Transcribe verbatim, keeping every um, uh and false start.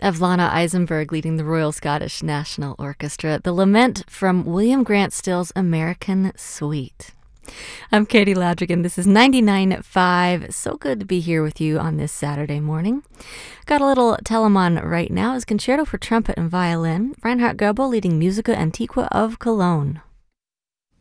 Evlana Eisenberg leading the Royal Scottish National Orchestra, the lament from William Grant Still's American Suite. I'm Katie Ladrigan. This is ninety-nine point five. So good to be here with you on this Saturday morning. Got a little Telemann right now. Is Concerto for Trumpet and Violin. Reinhard Goebel leading Musica Antiqua of Cologne.